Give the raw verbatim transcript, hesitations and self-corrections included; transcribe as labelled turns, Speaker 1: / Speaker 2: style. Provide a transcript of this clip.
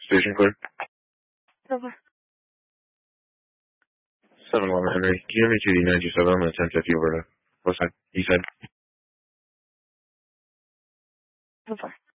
Speaker 1: Station clear.
Speaker 2: Over.
Speaker 1: seven eleven Henry. Can you hear me to the nine two seven? I'm at ten fifty over to west side, east side.
Speaker 2: Over.